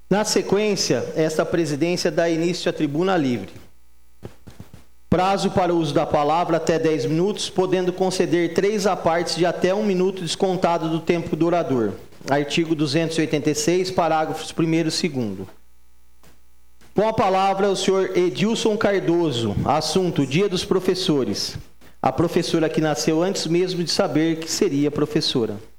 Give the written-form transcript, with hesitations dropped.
Na sequência, esta presidência dá início à tribuna livre. Prazo para o uso da palavra até 10 minutos, podendo conceder 3 apartes de até 1 minuto descontado do tempo do orador. Artigo 286, parágrafos 1º e 2º. Com a palavra, o senhor Edilson Cardoso. Assunto: Dia dos Professores. A professora que nasceu antes mesmo de saber que seria professora.